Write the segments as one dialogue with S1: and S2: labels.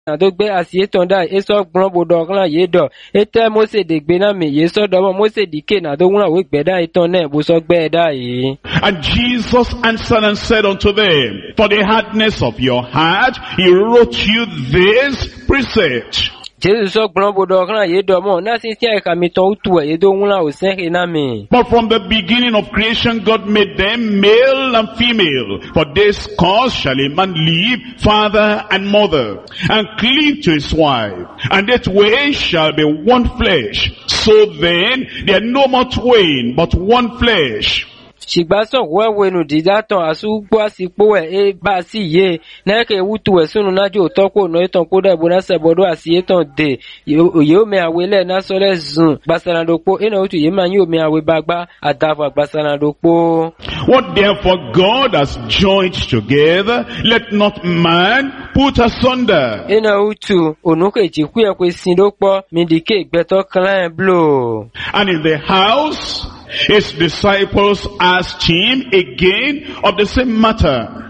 S1: Adogbe asietonda eso grombo dogla yedo ete Mose de gbena me yeso domo Mose dike na doguna we gbeda itone bo so gbeda yi.
S2: And Jesus answered and said unto them, for the hardness of your heart, he wrote you this precept.
S1: Jesus so grombo dogla yedo mo na sin tia ka mi ton utu e do wuna o sen na me.
S2: But from the beginning of creation, God made them male and female. For this cause shall a man leave father and mother, and cleave to his wife, and that way shall be one flesh. So then, they are no more twain, but one flesh.
S1: Shigbaso wenu didaton asugbo asipo e ba si ye na ke wutu e sunu najo toko no iton ko da bona se bodo asieton de yo me awele na sole zun gbasanadokpo ena wutu ye man yo me awe bagba adava gbasanadokpo.
S2: What therefore God has joined together, let not man put asunder.
S1: Ena wutu onuke jiku e kwesin dokpo mindike gbeto clan blow.
S2: And in the house, his disciples asked him again of the same matter.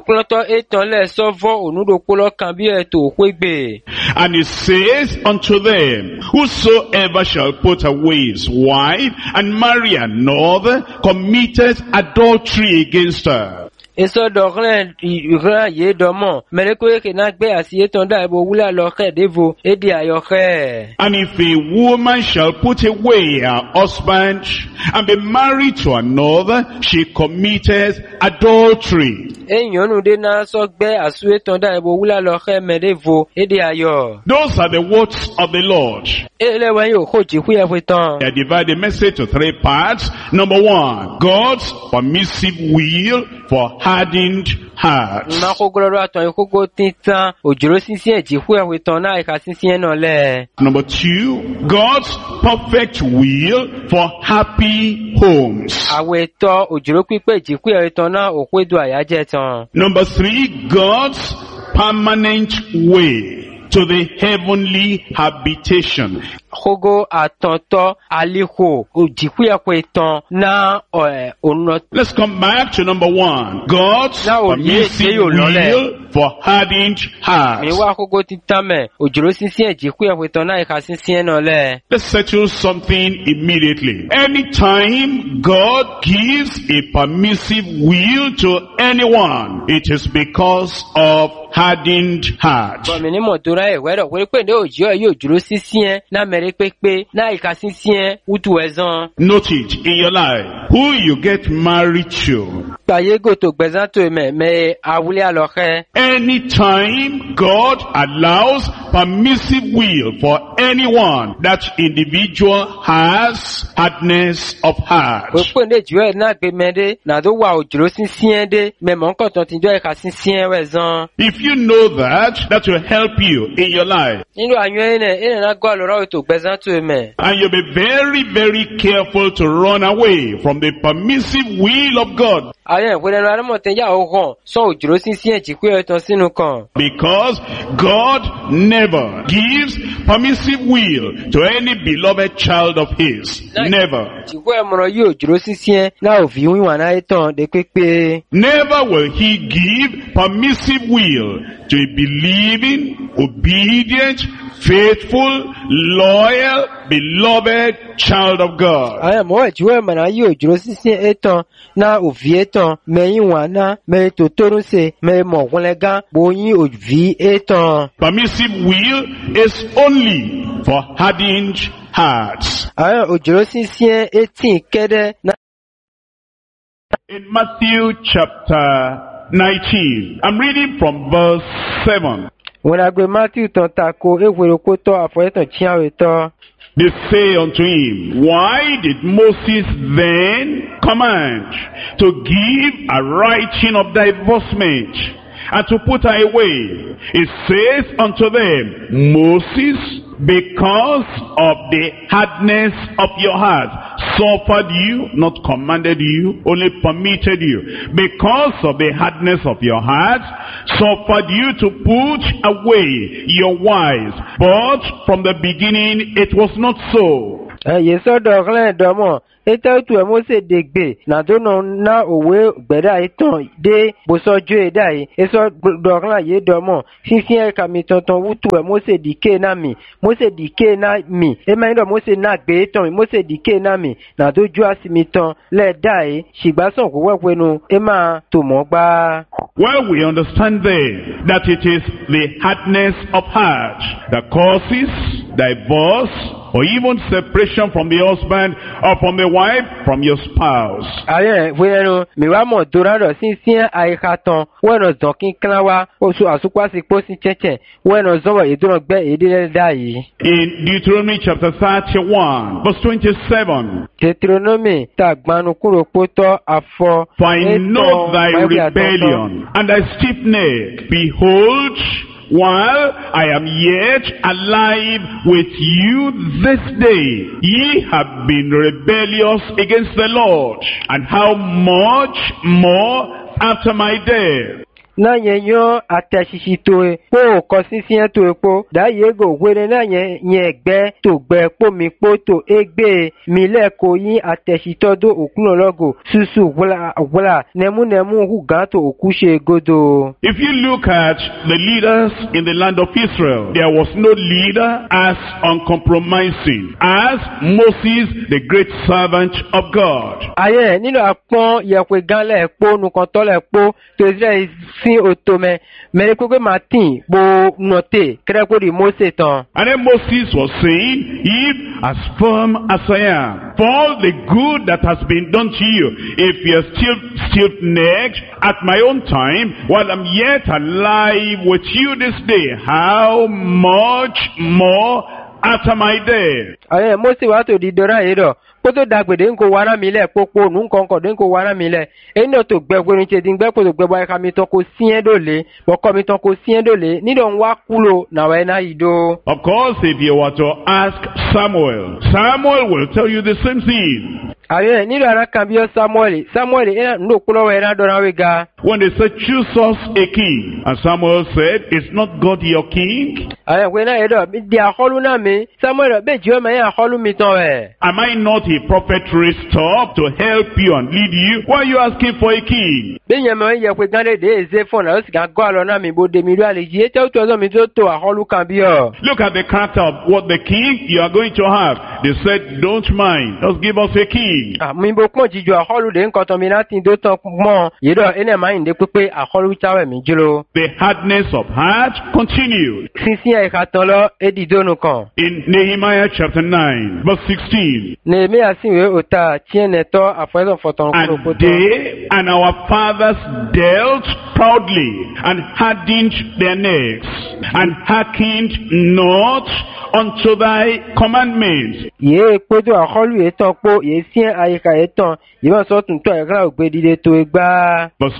S2: And he says unto them, whosoever shall put away his wife and marry another committeth adultery against her.
S1: Eso doglen ira ye domo meleko ke na gbe asieton da ebo wula lo ke devo edi ayoke.
S2: And if a woman shall put away her husband and be married to another, she committed adultery.
S1: Enyonu de na so gbe asueton da ebo wula lo ke medevo edi ayo.
S2: Those are the words of the Lord.
S1: Elewa yo koji hu everything.
S2: I divide the message to 3 parts. Number 1, God's permissive will for hardened hearts. Number 2, God's perfect will for happy homes. Number 3, God's permanent way to the heavenly habitation. Let's come back to number 1. God's permissive will for hardened hearts. Let's settle something immediately. Anytime God gives a permissive will to anyone, it is because of hardened heart. Note it in your life. Who you get married to. Anytime God allows permissive will for anyone, that individual has hardness of heart. If you know that will help you in your life. And you'll be very, very careful to run away from the permissive will of God. Because God never gives permissive will to any beloved child of his. Never. Never will he give permissive will to a believing, obedient, faithful, loyal, beloved child of God. Permissive will is only for hardened hearts. In Matthew chapter 19, I'm reading from verse 7. They say unto him, why did Moses then command to give a writing of divorcement and to put her away? It says unto them, Moses, because of the hardness of your heart, suffered you, not commanded you, only permitted you. Because of the hardness of your heart, suffered you to put away your wives. But from the beginning it was not so.
S1: Yesɔdɔ ɣlẽ dɔmɔ. Eta tu Mose de gbe na do no na owe gbeda iton de bosɔdzoe da yi. Esɔ dɔ ɣlẽ ye dɔmɔ. Fifia kami tonton wutu Mose dike na mi. Mose dike na mi. Ema yi dɔ Mose na gbe iton. Mose dike na mi. Na do jo asimi ton le da yi. Shigbason ko wekwe no ema to mo gba.
S2: Well, we understand there that it is the hardness of heart that causes divorce or even separation from the husband or from the wife, from your spouse.
S1: Aye, bueno, mi vamos durando sin aikaton. Bueno, dokin klawa, osu asukwa si posi cheche. Bueno, zoba iduro gbe idile dai.
S2: In Deuteronomy chapter 31, verse 27.
S1: Deuteronomy tagbanu kuro poto afo.
S2: For I know thy rebellion and thy stiff neck. Behold, while I am yet alive with you this day, ye have been rebellious against the Lord, and how much more after my death?
S1: Na yenyo atesisi toe po kosisian toe po da yego were na yen gbe to gbe po mi po to egbe mi le ko yin atesito do okun logo susu wala nemu hu gan to okuse godo.
S2: If you look at the leaders in the land of Israel, there was no leader as uncompromising as Moses, the great servant of God.
S1: Aye nínú apon yekwe gan le po nu kan to le po to Israel sin otome mere ko Martin bo note kreko di Mose ton.
S2: And then Moses was saying, if as firm as I am, for all the good that has been done to you, if you are still stiff-necked at my own time, while I'm yet alive with you this day, how much more after my death?
S1: Aye Mose wa to di dora edo poto dagbede nko wana mile popo nu nkonko de nko wana mile eno to gbegbe ni tedi ngbe ko to gbegbo aka mi ton ko sien dole bo ko mi ton ko sien dole ni don wa kulo na wa na ido.
S2: Of course, if you were to ask Samuel, Samuel will tell you the same thing.
S1: Aye ni do ara kan bi Samuel ena ndo kulo wa na do na we ga.
S2: When they said, choose us a king, and Samuel said, is not God your king?
S1: Aye we na edo di aholu na me Samuel be jo me aholu mi ton we.
S2: Am I not a prophet raised up to help you and lead you? Why are you asking for a king?
S1: Benye me ye kwe gande de eze fon na o siga go alo na mi bo de mi ru aleji e te o to mi to aholu kan bi o.
S2: Look at the character of what the king you are going to have. They said, don't mind, just give us a king.
S1: Ah mi bo pon jijo aholu de nkan to mi na tin do ton mo ye do ene mind de pepe aholu tawe mi jilo.
S2: The hardness of heart continued.
S1: Sinsin e ka ton lo e di donu kan.
S2: In Nehemiah chapter 9, verse 16.
S1: Nehemiah sinwe ota tiene to afwezo foton kuro
S2: And
S1: poto.
S2: they and our fathers dealt proudly, and hardened their necks, and hearkened not unto thy commandments.
S1: Ye poto aholu eton po ye sien ayika eton iban so tun to e kra ogbe dide to egba.
S2: Verse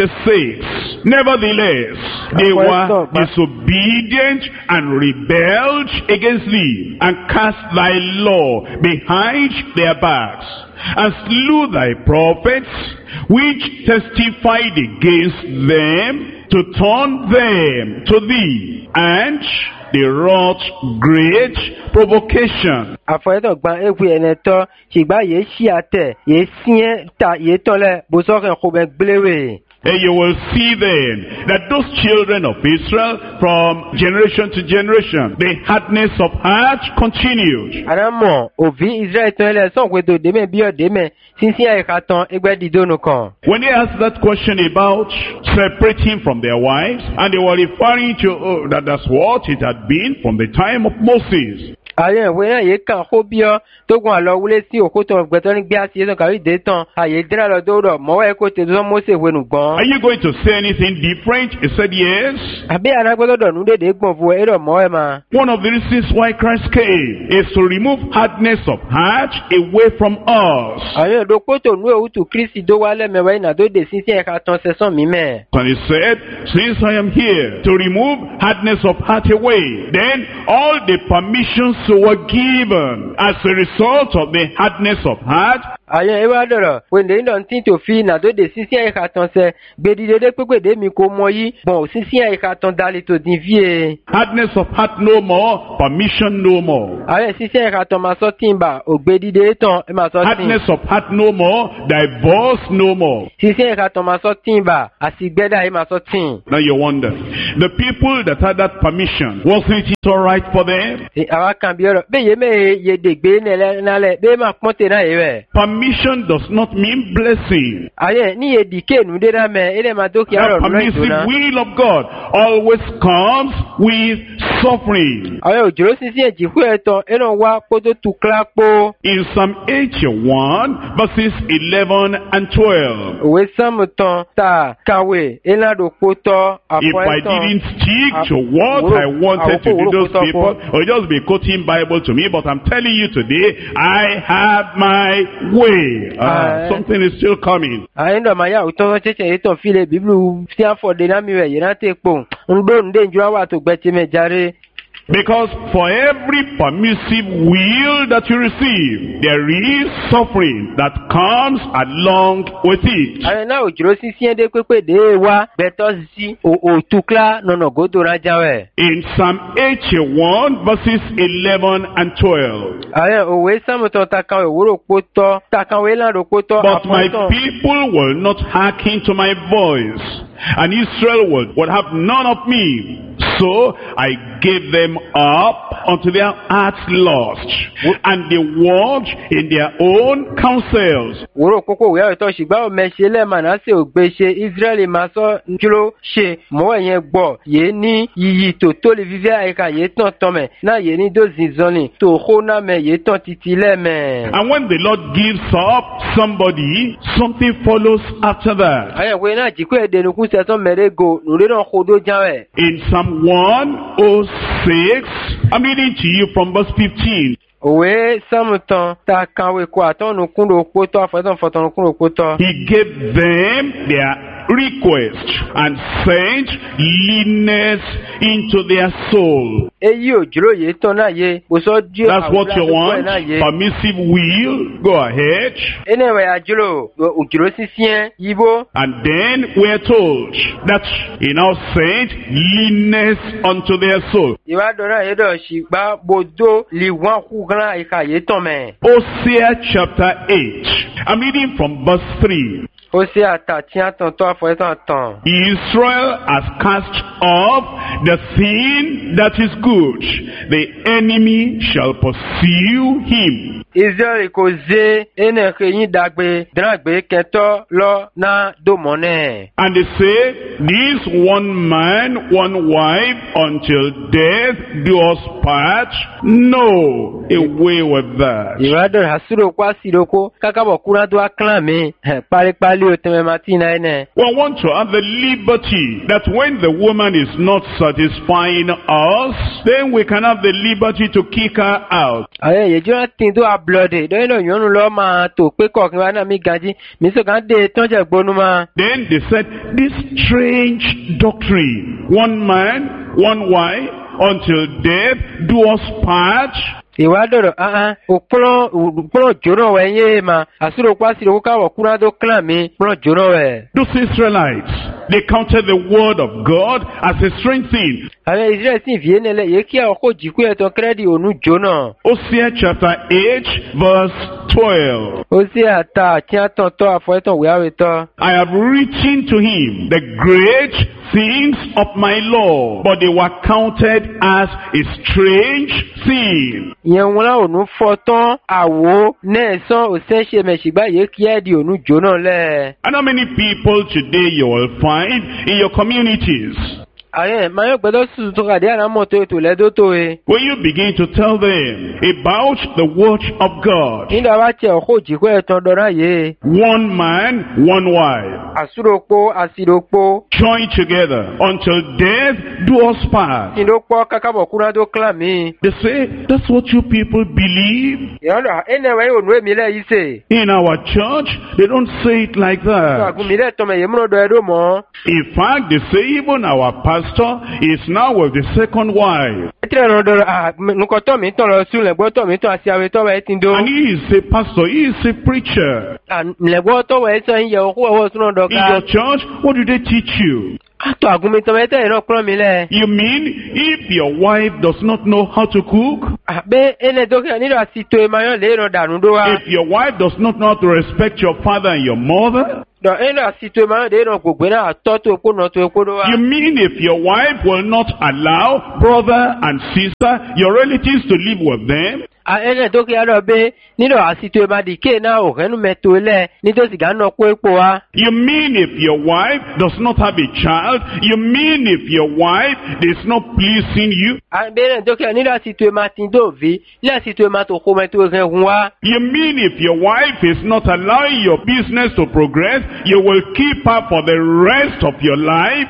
S2: 26. Nevertheless, they were disobedient and rebelled against thee, and cast thy law behind their backs, and slew thy prophets, which testified against them, to turn them to thee, and they wrought great provocation.
S1: Afwezo gban ekwe eneto sigba ye si ate ye sien ta ye tole boso ken ko be glewe.
S2: And you will see then that those children of Israel, from generation to generation, the hardness of heart continued.
S1: Aramo ovi Israel ton ele son kwe do deme bi o deme sinsin e ka ton egbe didonu kan.
S2: When they asked that question about separating from their wives, and they were referring to that's what it had been from the time of Moses.
S1: Aye we na ye kan ko bi o to gun alo wule si okoto gbeto ni gbe asi eson kawi de ton aye dira lo do ro mo we ko te do Mose we nu gan.
S2: Are you going to say anything different? He said yes.
S1: Abi ana gbeto do nu de gbon fu e ro mo e ma.
S2: One of the reasons why Christ came is to remove hardness of heart away from us.
S1: Aye do koto nu e utu Kristi do wale me we na do de sinsin e ka ton se son mi me.
S2: And he said, since I am here to remove hardness of heart away, then all the permissions were given as a result of the hardness of heart
S1: Ayen ewa doro when they don't think to feel na do de sisi e katon se gbedide de pepe de mi ko moyi bon sisi e katon dali to divie.
S2: Hardness of heart no more, permission no more.
S1: Ayen sisi e katon ma so timba ogbedide ton e ma so tin.
S2: Hardness of heart no more, divorce no more.
S1: Sisi e katon ma so timba asigbeda e ma so tin.
S2: Now you wonder, the people that had that permission, wasn't it all right for them?
S1: Awa kan bi oro be ye me ye de gbe na le be ma ponte na ewe.
S2: Permission does not mean blessing.
S1: Ayen ni ye dike nu de na me ele ma do ki
S2: The
S1: aro no
S2: permissive
S1: na.
S2: will of God always comes with suffering.
S1: Ayen ojoro sisi e jiku eton eno wa poto tukla po.
S2: In Psalm 81, verses 11 and 12.
S1: Òwe Sámùtàn ta kàwé ìlànà pòtọ́
S2: If I didn't stick to what I wanted to do, those people will just be quoting Bible to me, but I'm telling you today, I have my way. Something is still coming.
S1: Àyẹ̀ndọ̀ màá yà òtọ́ ṣẹ̀ṣẹ̀ yìí tàn fílẹ̀ bíbélù tí a fọ̀ dé náà mi rẹ̀ yìí náà tẹ̀ pò ń gbó ń dé ìjọba wà tó gbẹ tí mi járe.
S2: Because for every permissive will that you receive, there is suffering that comes along with it.
S1: Àyẹ̀ náà òjòrò sísí ẹ̀ dé pépé dé wá bẹ̀tọ̀ sí òtúkla nọ̀nà gòdò rájà rẹ̀.
S2: In Psalm 81, verses 11 and 12.
S1: Àyẹ̀ òwe Sámùtàn ta kàwé òwúrò pòtọ́ ta kàwé ìlànà pòtọ́
S2: But my
S1: àpọ̀tàn.
S2: people will not hearken to my voice, and Israel would have none of me. So I gave them up unto their heart's lust, and they walked in their own counsels.
S1: Wòrò kókó òwe àwòtọ́ ṣùgbọ́n ọmọ ẹ̀ṣẹ̀ Manasse ògbéṣe Israẹli máa sọ dúró ṣe mọ́ ẹ̀yẹn gbọ́ yé ní yìyí tó tó lè fífẹ́ àyíká yé tán tọ́mẹ̀ náà yé ní dòzì zọ́nì tó kó náà mẹ́ yé tán títí lẹ́mẹ̀.
S2: And when the Lord gives up somebody, something follows after that.
S1: Àyẹ̀wò náà jìkú ẹ̀dẹ̀nukú sẹ́sán mẹ́rẹ́gò lórí náà kó dó jáwẹ̀.
S2: In Psalm 106, I'm reading to you from verse 15.
S1: Òwe Sámùtàn ta kàwé kó àtọ́nù kúndò pótọ́ àfẹ́tàn fọ̀tàn kúndò pótọ́.
S2: He gave them their request and sent leanness into their soul.
S1: Èyí òjòrò yé tán náà yé kò sọ díẹ̀
S2: That's what you want?
S1: náà yé.
S2: Permissive will? Go ahead.
S1: Ẹnẹ̀wẹ̀ àjòrò òjòrò sísí ẹ̀ yíbó.
S2: And then we're told that he now sent leanness unto their soul.
S1: Ìwádọ̀ náà yé dọ̀ ṣìgbà bòdó lè wọ́n kú gán ìka yé tán mẹ́.
S2: Hosea chapter 8. I'm reading from verse 3.
S1: Ó sì àtà tí a tàn tó àfọ̀ẹ́tàn tàn.
S2: Israel has cast off the thing that is good. The enemy shall pursue him.
S1: Israẹli kò zé ẹnẹ̀kẹ́ yín dàgbé dàgbé kẹtọ́ lọ náà dòmọ́nẹ̀.
S2: And they say, this one man, one wife, until death do us part. No, away with that.
S1: Ìwádọ̀ àsúrò kó àsìròkó kákábọ̀ kúrá tó wá kán mi paríparí o tẹ̀mẹ̀ máa tì náà ẹnẹ̀.
S2: We want to have the liberty that when the woman is not satisfying us, then we can have the liberty to kick her out.
S1: Àwọn èyí jẹ́ tí tó a blọ̀dẹ̀ lọ́yìn náà yọ̀nù lọ́ máa tò pé kọ̀ọ̀kan wá náà mi gàjí mi sọ kàn dé tọ́jà gbónú máa.
S2: Then they said, this strange doctrine, one man, one wife, until death do us part.
S1: Ìwádọ̀rọ̀ òpólọ̀ jòrò wẹ̀ yé ma àsúrò kó àsìròkó káwọ̀ kúrá tó kán mi pólọ̀ jòrò wẹ̀.
S2: Those Israelites, they counted the word of God as a strange thing.
S1: Àwọn Israẹli sì fi ẹnẹlẹ yé kí àwọn kò jìkú ẹ̀tọ́ kírẹ́dì ònú jóná.
S2: Hosea chapter 8 verse 12.
S1: Ó sì àtà tí a tàn tọ́ àfọ̀ẹ́tàn wíwáwé tọ́.
S2: I have written to him the great things of my law, but they were counted as a strange thing.
S1: Ìyẹn wọn náà ònú fọ́ tán àwo náà sán òsẹ́ṣe mẹ̀ṣìgbà yé kí ẹ̀dì ònú jóná lẹ̀.
S2: And how many people today you will find in your communities?
S1: Àyẹ̀ máa yóò gbẹ́dọ̀ sùn tó kàdé àrámọ̀ tó ètò lẹ́dọ́ tó e.
S2: When you begin to tell them about the word of God,
S1: Nígbà wá tiẹ̀ ọkọ̀ jìkú ẹ̀tàn dọ́rá yé.
S2: one man, one wife,
S1: Àsúròpó àsìròpó.
S2: join together until death do us part.
S1: Ìdópọ̀ kákábọ̀ kúrá tó kán mi.
S2: They say, that's what you people believe.
S1: Ìyọ́nà ẹnẹ̀wẹ̀ ònú èmi lẹ́ yìí sè.
S2: In our church, they don't say it like that.
S1: Àgùnmí lẹ́ tọmọ èyí múnà dọ̀ ẹ̀dọ́ mọ́.
S2: In fact, they say even our pastor is now with the second wife.
S1: Etre no do nukoto mi ton lo sun le gbo to mi ton asi awe to we tin do.
S2: And he is a pastor, he is a preacher.
S1: Le gbo to we so yin ye o wo sun do
S2: In your
S1: ka.
S2: church, what do they teach you?
S1: Ato agun mi to me te no kro mi le.
S2: You mean if your wife does not know how to cook?
S1: Be ene do ke ni do asi to e ma yo le no danu do wa.
S2: If your wife does not know how to respect your father and your mother?
S1: Do ene asi to e ma yo le no gbogbe na to to ko no to ko do wa.
S2: You mean if your wife will not allow brother and sister, your relatives to live with them?
S1: Ene do ke ado be ni do asi to e ma di ke na o renu me to le ni to si ga no ko epo wa.
S2: You mean if your wife does not have a child? You mean if your wife is not pleasing you?
S1: Be ene do ke ni do asi to e ma tin do vi, ni asi to e ma to ko me to ren wa.
S2: You mean if your wife is not allowing your business to progress, you will keep her for the rest of your life?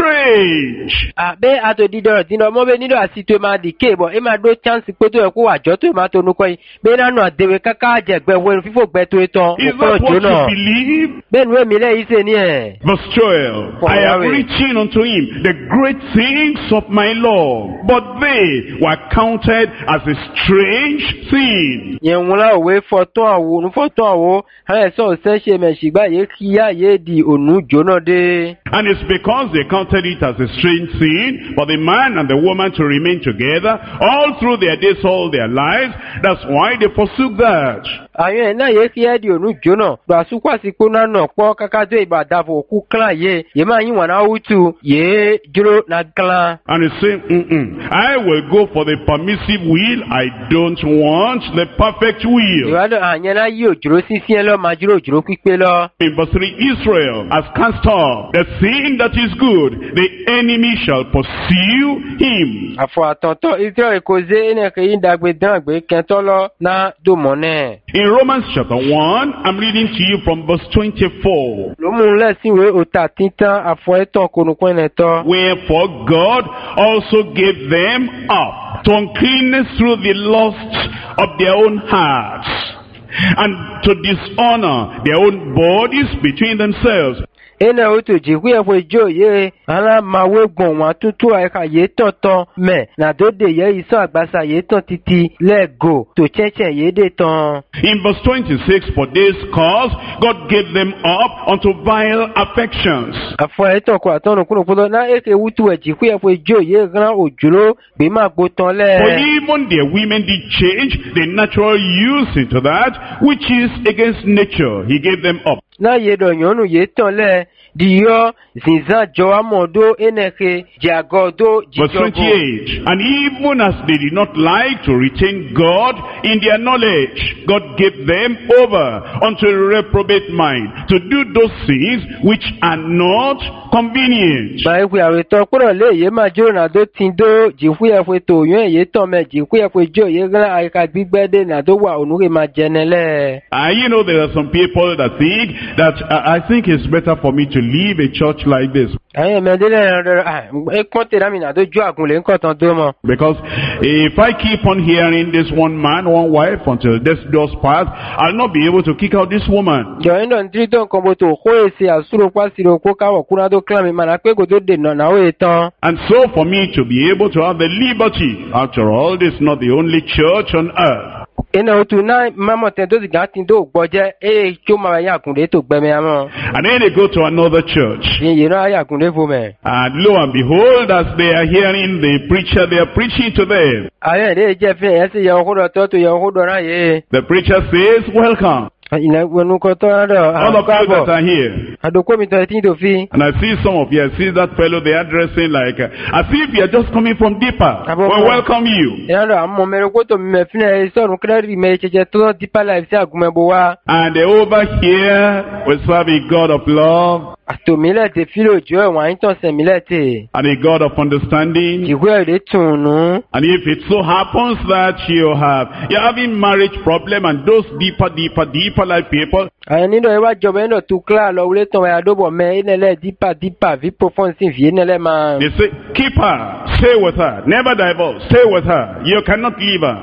S2: Strange.
S1: Be ato di do dino mo be ni do asi to e ma di ke bo e ma do chance pe to e ko wa jo to e ma to nu ko yi. Be na no dewe kaka je gbe wo fifo gbe to eton.
S2: Is that what you believe?
S1: Be nu e mi le ise ni e.
S2: Verse 12, I have written unto him the great things of my Lord, but they were counted as a strange thing.
S1: Yen wala we foton awo nu foton awo ha so se se me sigba ye kiya ye di onu jona de.
S2: And it's because they counted it as a strange thing for the man and the woman to remain together all through their days, all their lives. That's why they forsook that.
S1: Ayen na ye kiya di onu jona do asukwa sipo na no po kaka do ibada fo ku klan ye ma yin wana utu ye juro na klan.
S2: And he's saying, I will go for the permissive will. I don't want the perfect will.
S1: Iwado anya na yi ojuro sisi lo ma juro ojuro pipe lo.
S2: In verse 3, Israel has cast off the thing that is good. The enemy shall pursue him.
S1: Afo atonto Israel ko ze ene ke yin dagbe dan gbe kento lo na do mone.
S2: In Romans chapter 1, I'm reading to you from verse 24.
S1: Lo mu le sinwe ota tintan afo eton konukun eto.
S2: Wherefore God also gave them up to uncleanness through the lusts of their own hearts, and to dishonor their own bodies between themselves.
S1: Ene otu jikwe fwe jo ye ala mawe gbon wa tutu aka ye tonton me na dode ye iso agbasa ye ton titi lego to cheche ye de ton.
S2: In verse 26, for this cause God gave them up unto vile affections.
S1: Afo eton ko atonu kunu podo na eke wutu e jikwe fwe jo ye gran ojulo be ma gbo ton le.
S2: For even their women did change the natural use into that which is against nature. He gave them up.
S1: Na ye do yonu ye ton le diyo zinza jowa modo eneke jagodo
S2: Verse 28, and even as they did not like to retain God in their knowledge, God gave them over unto a reprobate mind to do those things which are not convenient.
S1: Ba ekwe awe to kuro le ye ma jo na do tindo jifu ye fwe to yon ye ton me jifu ye fwe jo ye gran aka gbigbede na do wa onure ma jenele.
S2: You know, there are some people that think that I think it's better for me to leave a church like this.
S1: Because
S2: if I keep on hearing this one man, one wife until this does pass, I'll not be able to kick out this woman. And so for me to be able to have the liberty, after all, this is not the only church on earth. And then they go to another church. And lo and behold, as they are hearing the preacher, they are preaching to them. The preacher says, welcome. All of you that are here. And I see some of you, I see that fellow they are dressing like as if you are just coming from deeper. We welcome you. And over here we serve a God of love and a God of understanding. And if it so happens that you're having marriage problem and those deeper life people, they say, keep her, stay with her, never divorce, stay with her, you cannot leave her.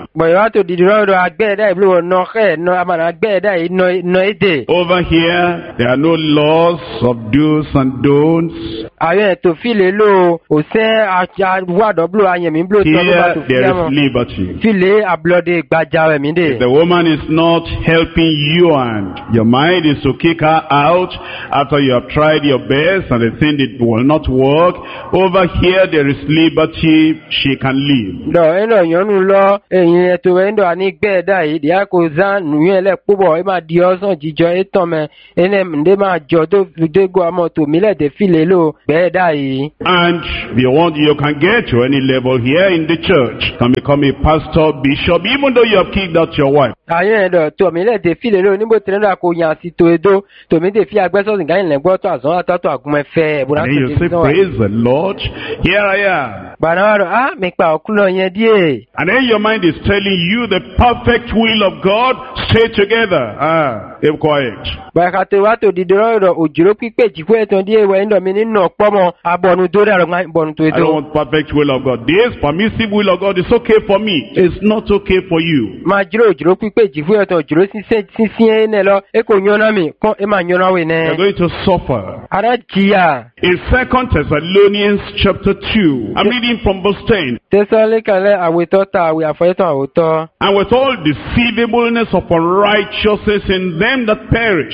S2: Over here, there are no laws of do's and don'ts.
S1: Ayen to file lo ose wa doblo ayemi blo to ba to
S2: Here there is liberty.
S1: file ablode gbaja mi de.
S2: The woman is not helping you and your mind is to kick her out after you have tried your best and the thing it will not work. Over here there is liberty, she can live.
S1: Do eno yonu lo eyin to endo ani gbe da yi dia ko zan nu yen le pubo e ma di osan jijo etan me ene nde ma jo to de go amo to mi le de file lo gbe da yi.
S2: And if you want, you can get to any level here in the church. Can become a pastor, bishop, even though you have kicked out your wife.
S1: Ayen do to mi le de file lo nibo tren ko yan si to edo to mi de fi agbeso sin gan le gbo to azon atato agun fe bura
S2: And then you say, praise the Lord, here I am.
S1: Banaro mi pa okulo yen die.
S2: And then your mind is telling you the perfect will of God, stay together. Keep quiet.
S1: Bakate wa to didoro ro ojuro pipe ji fu eton die we ndo mi ninu opomo abonu do daro ngan bonu to
S2: I don't
S1: edo.
S2: want perfect will of God. This permissive will of God is okay for me. It's not okay for you.
S1: Ma jiro ojuro pipe ji fu eton ojuro sinsin ne lo e ko nyona mi kon e ma nyona we
S2: You're
S1: ne.
S2: going to suffer.
S1: Ara jiya.
S2: In 2 Thessalonians chapter 2, I'm reading from verse 10.
S1: Tesale kale aweto ta awe afoyeton awoto.
S2: And with all deceivableness of unrighteousness in them that perish,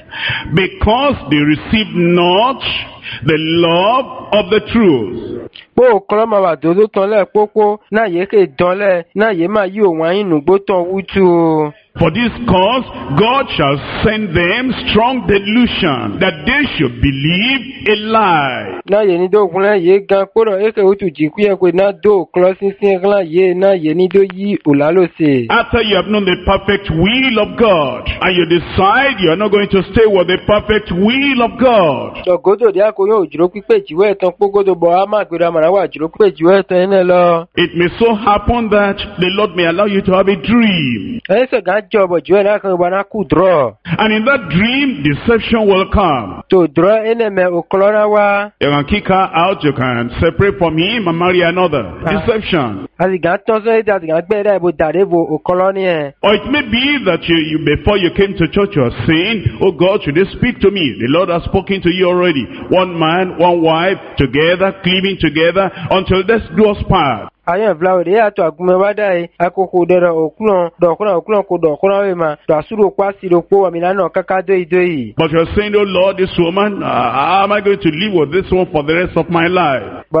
S2: because they receive not the love of the truth.
S1: Po kloma wa dodo ton le popo na ye ke don le na ye ma yi ohun ayin nugbo ton wutu.
S2: For this cause, God shall send them strong delusion, that they should believe a lie.
S1: Na ye ni do kunle ye gan poro eke otu jiku ye ko na do klo sinsin glan ye na ye ni do yi olalo se.
S2: After you have known the perfect will of God, and you decide you are not going to stay with the perfect will of God,
S1: So godo dia ko yo ojuro pipe jiwe tan pogodo bo ama gbera mara wa ojuro pipe jiwe tan ene lo.
S2: it may so happen that the Lord may allow you to have a dream.
S1: Ese gan jobo jiwe na kan ba na ku draw.
S2: And in that dream, deception will come.
S1: To draw ene me oklora wa.
S2: You can kick her out, you can separate from him and marry another. Deception.
S1: Asi gan ton so ida gan gbera bo dare bo okoloni e.
S2: Or it may be that you before you came to church, you are saying, oh God, should they speak to me? The Lord has spoken to you already. One man, one wife, together, cleaving together, until death do us part.
S1: Ayen vlawo de ato agume wada e akoko dero okulon ko dokuna we ma do asuro kwa siro po wa milano kaka do yi.
S2: But you're saying, oh Lord, this woman, how am I going to live with this one for the rest of my life?
S1: But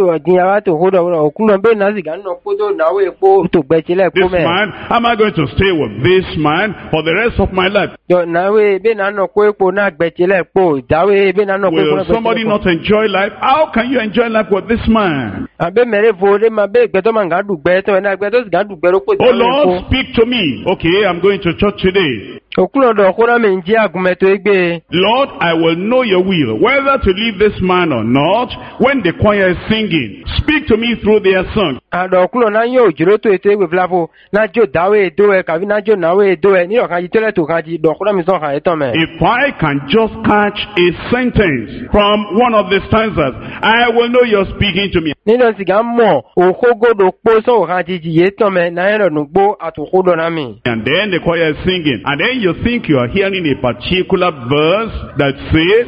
S1: awato hodo okulon be na siga no podo na we po to gbechile
S2: This
S1: po me.
S2: man, how am I going to stay with this man for the rest of my life?
S1: Do na we be na no ko epo na gbechile po dawe be na no ko
S2: Will somebody not enjoy life? How can you enjoy life with this man?
S1: abe mere vore ma be gbeto ma ga dugbe to na gbeto siga dugbe ro po.
S2: Oh Lord, speak to me. Okay, I'm going to church today.
S1: Okulon do kora me nji agume to egbe.
S2: Lord, I will know your will, whether to leave this man or not, when the choir is singing. Speak to me through their song.
S1: Ado okulon na yo ojuro to eto egbe flavo na jo dawe do e kabi na jo nawe do e ni o kan ji tele to kan ji do kora mi so kan eto me.
S2: If I can just catch a sentence from one of the stanzas, I will know you're speaking to me.
S1: Nino siga mo okogodo po so kan ji ji eto me na ero nugbo atokodo na mi.
S2: And then the choir is singing. And then you think you are hearing a particular verse that says,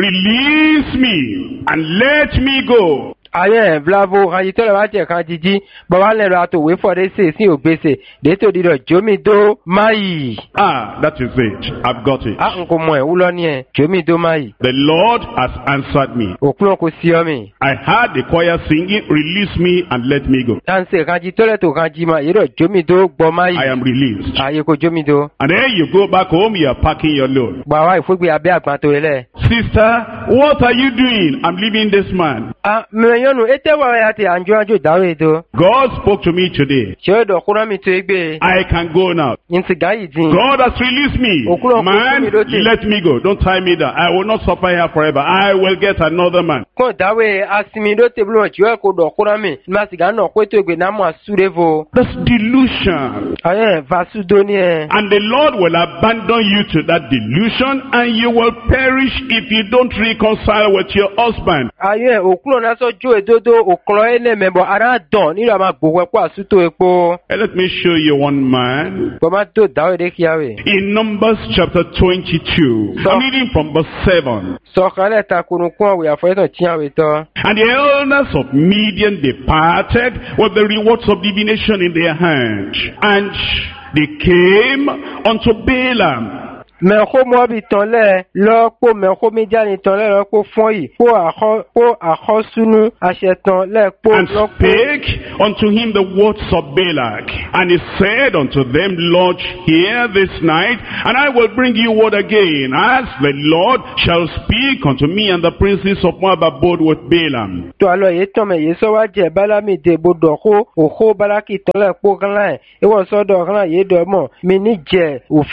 S2: release me and let me go.
S1: Aye vlavo kan ji tele wa je kan ji ji bo wa le ra to we for de se sin ogbese de to dido jomi do mai.
S2: That is it. I've got it.
S1: A nko mo e ulo ni e jomi do mai.
S2: The Lord has answered me.
S1: Okulon ko si o mi.
S2: I heard the choir singing, release me and let me go.
S1: Dan se kan ji tele to kan ji ma yero jomi do gbo mai.
S2: I am released.
S1: Aye ko jomi do.
S2: And then you go back home, you are packing your load.
S1: Ba wa ifugbe abe agban to ele.
S2: Sister, what are you doing? I'm leaving this man.
S1: Me yonu ete wa ya te anjo dawe do.
S2: God spoke to me today.
S1: Se do kura mi to egbe.
S2: I can go now.
S1: Inti gayi din.
S2: God has released me. Man, let me go. Don't tie me down. I will not suffer here forever. I will get another man.
S1: Ko dawe asimi do te blo jiwe ko do kura mi. Ma siga no ko to egbe na mo asurevo.
S2: That's delusion.
S1: Aye vasu do ni e.
S2: And the Lord will abandon you to that delusion, and you will perish if you don't reconcile with your husband.
S1: Aye okulo na so jo do edodo oklo ene mebo ara don ni ra ma gbowe po asuto epo.
S2: And let me show you one man.
S1: Bo ma do dawe de kiawe.
S2: In Numbers chapter 22, I'm reading from verse 7.
S1: So kale ta kunukun we afoyeto tiawe to.
S2: And the elders of Midian departed with the rewards of divination in their hand. And they came unto Balaam.
S1: Menko Moabi tonle lo po menko Midian tonle lo po fonyi po akosunu acheton le po
S2: And spake unto him the words of Balak. And he said unto them, Lodge here this night, and I will bring you word again, as the Lord shall speak unto me. And the princes of Moab abode with Balaam.
S1: to alo ye tome ye so wa je Balami de bodo ko o Balaki tonle po kan e wo so do kan ye do mo mi ni je o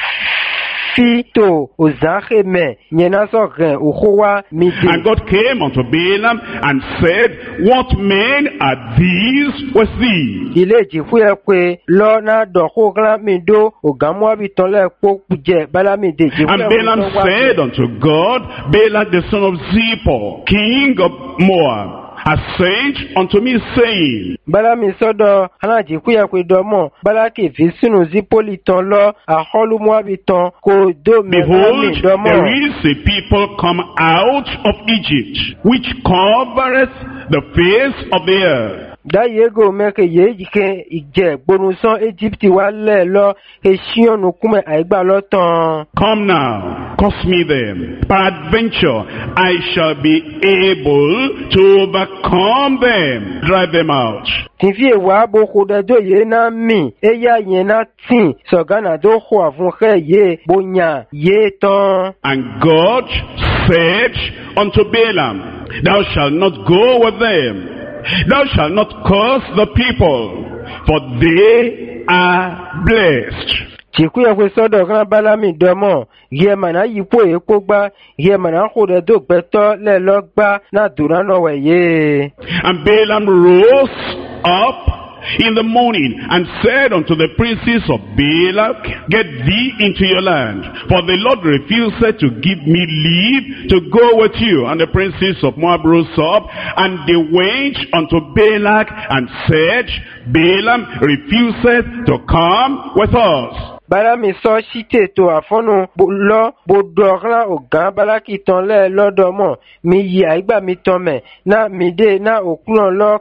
S1: Fito Ozacheme Yenasoke Uhoa Midi.
S2: And God came unto Balaam and said, What men are these with thee?
S1: Ileji fuyekwe lo na doko glan mido ogamwa bitonle pokuje Balami de.
S2: And Balaam said unto God, Balak the son of Zippor, king of Moab, has sent unto me, saying,
S1: Balami sodo hanaji fuyekwe domo Balaki visunu Zipoli ton lo aholu moabiton ko do
S2: Behold,
S1: domo.
S2: there is a people come out of Egypt, which covereth the face of the earth.
S1: Da yego meke yejike ije gbonusan Egypt wa le lo esion nukume aigba lotan.
S2: Come now, cause me them. Peradventure, I shall be able to overcome them, drive them out.
S1: Tinfie wa boko de do ye na mi eya yen na tin sogana do ho avun ke ye bonya ye ton.
S2: And God said unto Balaam, Thou shalt not go with them. Thou shalt not curse the people, for they are blessed.
S1: Chikuya kwe sodo kan Balami domo ye mana yipo epo gba ye mana ko de do gbeto le lo gba na dura no we ye.
S2: And Balaam rose up in the morning and said unto the princes of Balak, Get thee into your land, for the Lord refused to give me leave to go with you. And the princes of Moab rose up, and they went unto Balak and said, Balaam refuseth to come with us.
S1: Balami so shite to afonu lo bodogla ogan Balaki ton le lodomo mi yi aigba mi ton me na mi de na okulon lo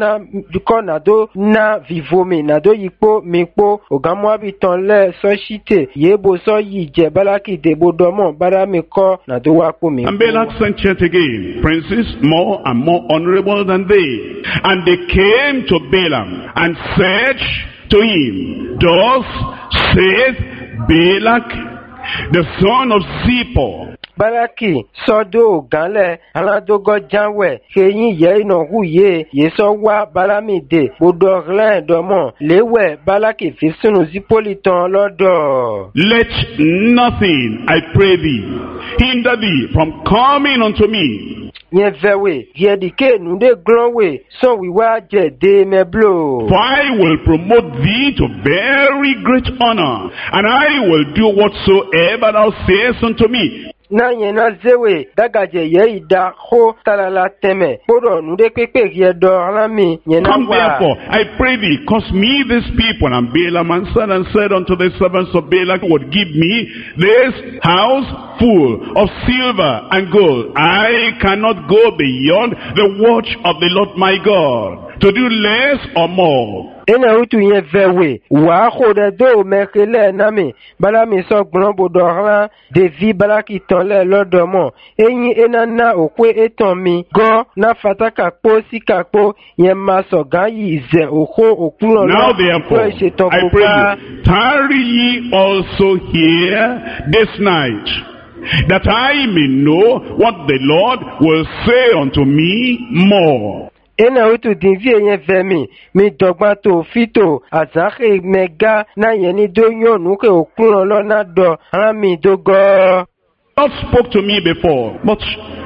S1: kona do na vivomi na do yipo mi po ogan Moabi ton le so shite yebo so yi je Balaki de bodomo Balami ko na do wa po mi.
S2: And Balak sent yet again princes more and more honorable than they, and they came to Balaam and said to him, Thus saith Balak, the son of Zippor.
S1: Balaki sodo ganle aladogo janwe keyin ye ina huye yeso wa Balami de bodoglen domo lewe Balaki fi sunu Zipoli ton lodo.
S2: Let nothing, I pray thee, hinder thee from coming unto me.
S1: Yen vewe yedike nunde glonwe so we wa je de meblo.
S2: For I will promote thee to very great honor, and I will do whatsoever thou sayest unto me.
S1: Na yena zewe dagaje ye ida ho talala teme poro nude pepe ye do alami yena
S2: Come
S1: wa.
S2: therefore, I pray thee, cause me this people. And Balaam answered and said unto the servants of Balak, would give me this house full of silver and gold. I cannot go beyond the watch of the Lord my God, to do less or more.
S1: Ena utu yen vewe wa ho de do mekele nami Balami so gbon bodogla devi Balaki ton le lodomo eyin ena na okwe eton mi go na fataka po sikapo yen maso gayi ze oko okulo.
S2: Now therefore, I pray you, tarry ye also here this night, that I may know what the Lord will say unto me more.
S1: Ena utu dinvie yen vemi mi dogba to fito azake mega na yeni do yonu ke okulo lo na do rami do go.
S2: God spoke to me before, but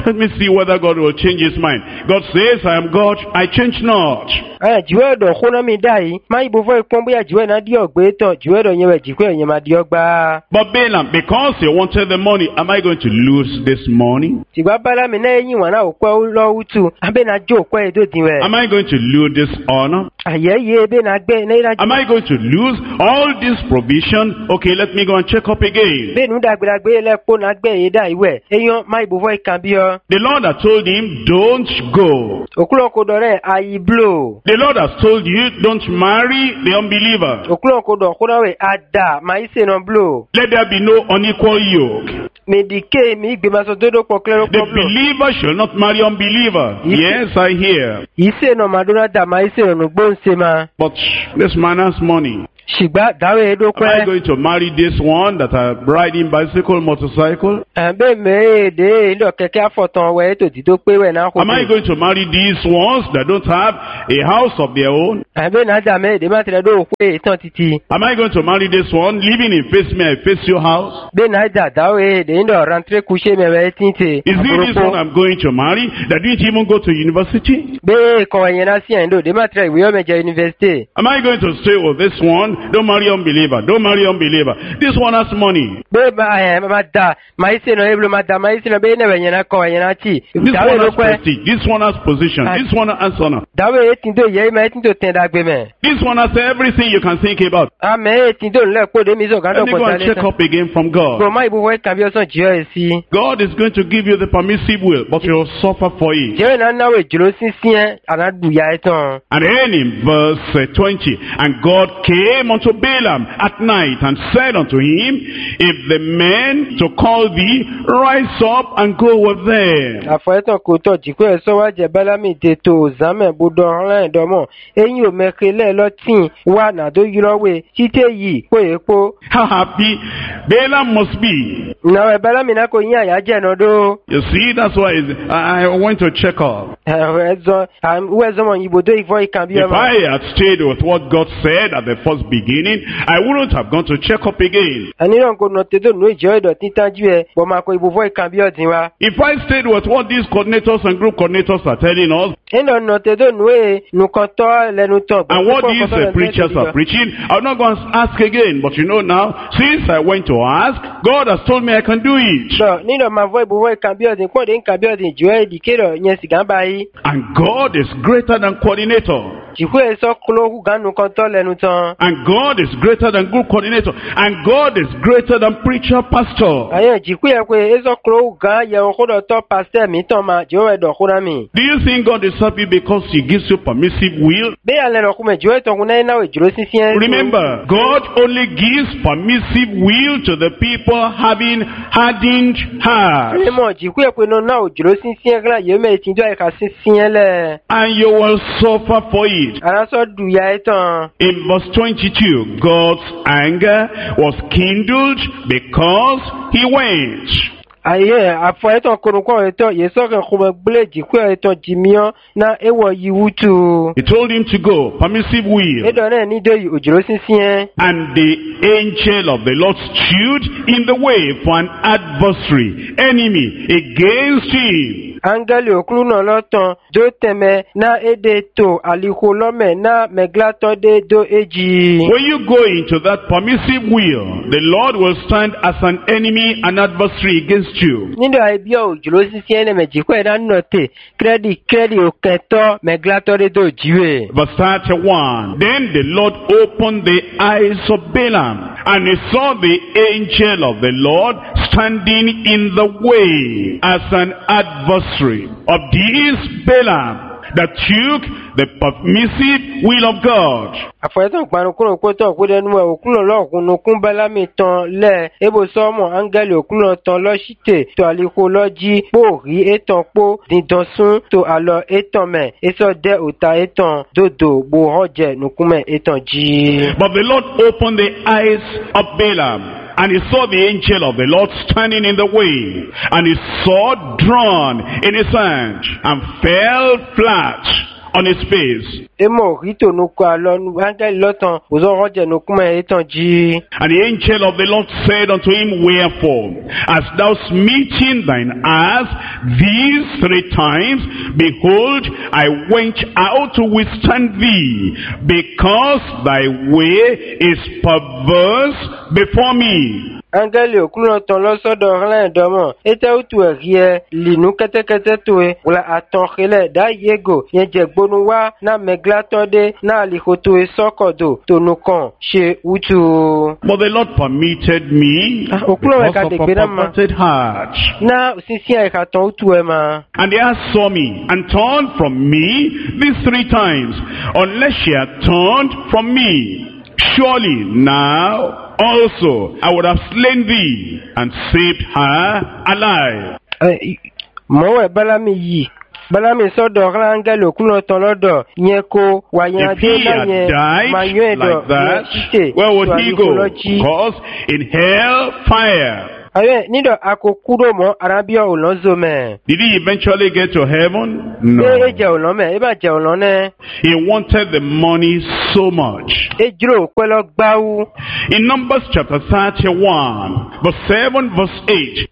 S2: Let me see whether God will change his mind. God says, I am God, I change not.
S1: Jiwe do khona mi dai mai bo foi pon boya jiwe na di ogbe ton jiwe do yen we jikwe yen ma di ogba.
S2: But Balaam, because he wanted the money, am I going to lose this money?
S1: Tigba bala mi na yin wa na opo lo utu abe na jo opo e do dinwe.
S2: Am I going to lose this honor?
S1: Ayeye be na gbe na ira.
S2: Am I going to lose all this provision? Okay, let me go and check up again.
S1: Be nu dagba gbe le po na gbe ye dai we. Eyan mai bo foi kan bi o.
S2: The Lord had told him, don't go.
S1: Okulo ko do re ayi blow.
S2: The Lord has told you, don't marry the unbeliever.
S1: Okulo ko do khona we ada mai se no blow.
S2: Let there be no unequal yoke.
S1: Medike mi gbe ma so dodo po klero
S2: The
S1: problem.
S2: believer shall not marry unbeliever. Yes, I hear.
S1: Ise no madona da mai se no gbo nse ma.
S2: But this man has money.
S1: Shigba dawe edo
S2: Am I
S1: kwe.
S2: going to marry this one that are riding bicycle, motorcycle?
S1: Be me de ndo keke afotan we to di do pe we na ko.
S2: Am I going to marry these ones that don't have a house of their own?
S1: Be na da me de ma tire do pe tan titi.
S2: Am I going to marry this one living in face me, I face your house?
S1: Be na da dawe de ndo rentre coucher me we tinte.
S2: Is it this one I'm going to marry that didn't even go to university?
S1: Be ko yen na si ndo de ma tire we o me je university.
S2: Am I going to stay with this one? Don't marry unbeliever. Don't marry unbeliever. This one has money.
S1: Be ma da mai se no eblo ma da mai se no be ne we yen na ko yen na ti.
S2: This
S1: Dawe
S2: one
S1: do
S2: has
S1: kwe.
S2: prestige. This one has position. This one has honor.
S1: Dawe tindo ye ma tindo ten da gbe me.
S2: This one has everything you can think about.
S1: Amen tindo le po de mi so kan
S2: Let
S1: do
S2: me
S1: ko
S2: go and check up again from
S1: Go
S2: God.
S1: mai bo we kan bi o so jiyo esi.
S2: God is going to give you the permissive will, but you'll suffer for it.
S1: Jiyo na na we juro sinsin anadu ya etan.
S2: And then in verse 20, and God came unto Balaam at night and said unto him, if the men to call thee, rise up and go with them.
S1: Afoetan ko to jiko e so wa je Balami de to zame budo ran domo. Eyin o mekele lo tin wa na do yirowe tite yi po epo.
S2: How happy Balaam must be.
S1: Na we Balami na ko yin aya je no do.
S2: You see, that's why I went to check up.
S1: Wezo mo yibodo ifo ikan bi
S2: If
S1: o ma.
S2: I had stayed with what God said at the first beginning, I wouldn't have gone to check up again.
S1: Ani ron ko no te do no ijo edo tintanju e bo ma ko ibo ikan bi o din wa.
S2: If I stayed with what these coordinators and group coordinators are telling us,
S1: Eno no te do no e nu kan to lenu to.
S2: and what these preachers are preaching, I'm not going to ask again. But you know now, since I went to ask, God has told me I can do it.
S1: So, nino ma vo ibo ikan bi o din ko de ikan bi o din jo e di kero yen sigan bayi.
S2: And God is greater than coordinator.
S1: Jiko e so klo gan nu kan to lenu tan.
S2: And God is greater than group coordinator. And God is greater than preacher, pastor.
S1: Aye jiko e ko e so klo gan ye o ko do to pastor mi tan ma jo e do ko na mi.
S2: Do you think God is happy because he gives you permissive will?
S1: Be ale ro ku me jo e to kun na we juro sinsin.
S2: Remember, God only gives permissive will to the people having hardened hearts.
S1: Le mo jiko e ko no na o juro sinsin kla ye me tin jo e ka sinsin le.
S2: And you will suffer for it.
S1: Ara so du ya etan.
S2: In verse 22, God's anger was kindled because he went.
S1: Aye afo etan ko ko etan ye so kan ko me ble jiko etan jimion na ewo yiwutu.
S2: He told him to go, permissive will.
S1: Edo na ni de o juro sinsin.
S2: And the angel of the Lord stood in the way for an adversary, enemy against him.
S1: Angeli okulu na lotan do teme na ede to aliko lome na meglato de do eji.
S2: When you go into that permissive will, the Lord will stand as an enemy, an adversary against you.
S1: Nindo aibi o julo sisi ene meji ko na note kredi o keto meglato de do jiwe.
S2: Verse 31. Then the Lord opened the eyes of Balaam, and he saw the angel of the Lord standing in the way as an adversary of this Balaam that took the permissive will of God.
S1: Afoyetan panu kuno ko to ko denu e okulo lo kunu kun Balami tan le ebo somo angeli okulo tan lo site to aliko lo ji po ri etan po dindosun to alo etan me eso de ota etan dodo bo hoje nukume etan ji.
S2: But the Lord opened the eyes of Balaam, and he saw the angel of the Lord standing in the way, and his sword drawn in his hand, and fell flat on his face.
S1: Emo rito no kwa lonu angel lotan ozo roje no kuma etan ji.
S2: And the angel of the Lord said unto him, Wherefore, hast thou smitten thine ass these 3 times? Behold, I went out to withstand thee, because thy way is perverse before me.
S1: Angeli okuno ton lo sodo ran domo ete utu erie linu ketekete toe wala aton khele da yego yen jegbonu wa na meglatode na likoto e sokodo tonukan she utu.
S2: But the Lord permitted me
S1: okuno
S2: because of a perverted heart.
S1: Na sisi e ka ton utu e ma.
S2: And the ass saw me and turned from me these 3 times, unless she had turned from me. Surely now also I would have slain thee and saved her alive.
S1: Mowe Balami sodo angel okuno ton lodo yen ko wa yen
S2: If he had died like that, where would he go? Because in hell fire.
S1: Aye, nido akokuro mo arabia olonzo me.
S2: Did he eventually get to heaven? No. He wanted the money so much. In Numbers chapter 31, verse 7, verse 8.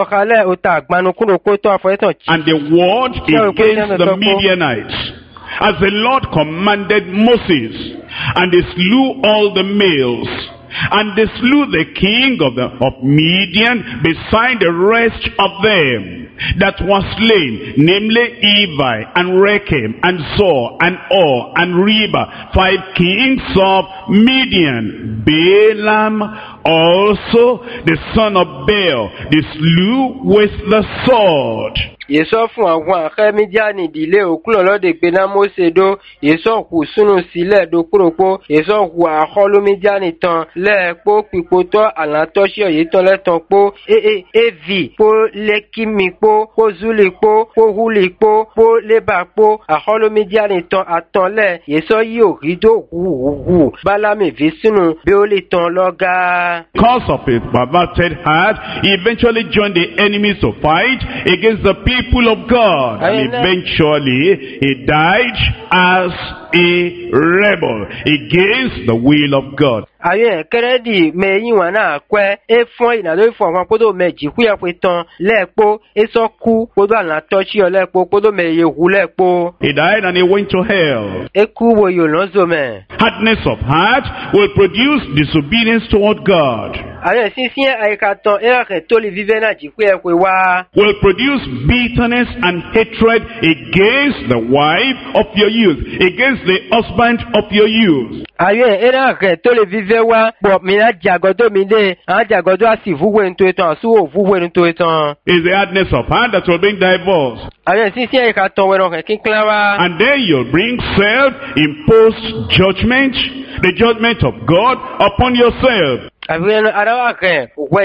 S2: And the word against the Midianites, as the Lord commanded Moses, and they slew all the males. And they slew the king of Midian beside the rest of them that was slain, namely Evi and Rechem and Zor and Or and Reba, 5 kings of Midian. Balaam also, the son of Beor, they slew with the sword.
S1: Yeso fún àwọn akẹ́mídíàní ìdílé òkúlọ̀ lọ́dẹ̀ pé náà Mósè dó, Yeso kù súnú sílẹ̀ dókúròpó, Yeso kù àkọlómídíàní tán lẹ́ẹ̀pó pípò tọ́ àlàntọ́sí ọ̀yẹ́ tán lẹ́tàn pó, Evi, pó lẹ́kímì pó, pó zúlì pó, pó húlì pó, pó lébà pó, àkọlómídíàní tán àtànlẹ̀, Yeso yóò rí dó hùhùhù, Bálámì fi sínú bí ó lè tán lọ́gá.
S2: Because of his perverted heart, he eventually joined the enemies to fight against the people of God. And eventually, he died as a rebel against the will of God.
S1: Aye, Kennedy, me yiwana kwe, fon inado fon podo meji kuya kweton, lepo, soku, podo ala tochi o lepo, podo me yehu lepo.
S2: He died and he went to hell.
S1: Eku wo yolonzo me.
S2: Hardness of heart will produce disobedience toward God.
S1: Aye, sinsi ayikaton, toli vive na jikuya kwe wa.
S2: Will produce bitterness and hatred against the wife of your youth, against the husband of your youth.
S1: Aye, toli vive wa, but mina jagodo mide, jagodo asi vuwe into eton, suo vuwe into eton.
S2: Is the hardness of heart that will bring divorce.
S1: Aye, sinsi ayikaton wero kinklawa.
S2: And then you'll bring self-imposed judgment, the judgment of God upon yourself.
S1: Eventually,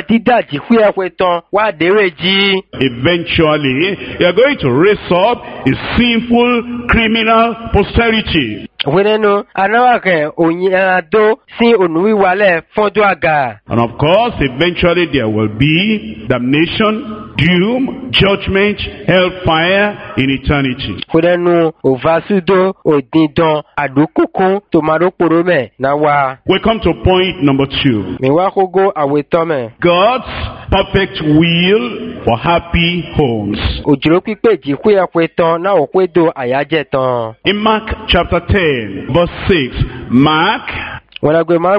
S2: you are going to raise up a sinful criminal posterity. And of course, eventually there will be damnation, doom, judgment, hellfire in eternity. We come to point number 2. God's perfect will for happy homes. In Mark chapter 10, verse 6, Mark, from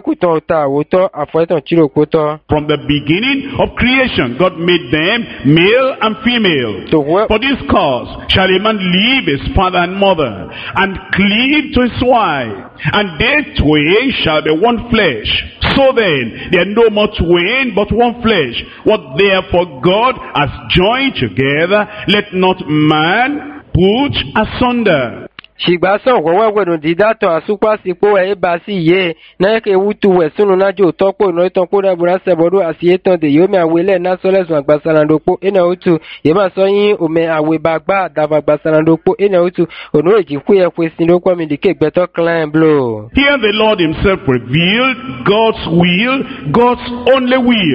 S2: the beginning of creation, God made them male and female. For this cause shall a man leave his father and mother, and cleave to his wife, and they twain shall be one flesh. So then, they are no more twain, but one flesh. What therefore God has joined together, let not man put asunder.
S1: Shigbasan wewenu didato asukwa sipo basi ye na ke wutu we sunu najo topo no itonpo na bura sebodu asieton de yomi awele na soles agbasalandopo ena otu ye ma so yin ome awe bagba dava agbasalandopo ena otu onu eji ku ye kwesin do kwa mi de ke gbeto climb blow.
S2: Here the Lord himself revealed God's will, God's only will.